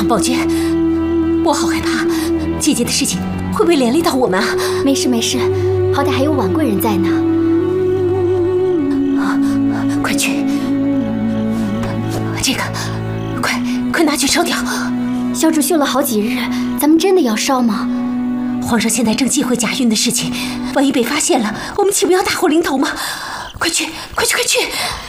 宝娟，我好害怕，姐姐的事情会不会连累到我们啊？ 没事没事，好歹还有婉贵人在呢。 快去，这个，快拿去烧掉。 小主绣了好几日，咱们真的要烧吗？ 皇上现在正忌讳假孕的事情，万一被发现了，我们岂不要大祸临头吗？快去！